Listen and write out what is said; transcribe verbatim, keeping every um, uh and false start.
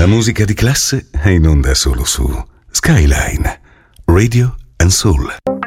La musica di classe è in onda solo su Skyline Radio and Soul.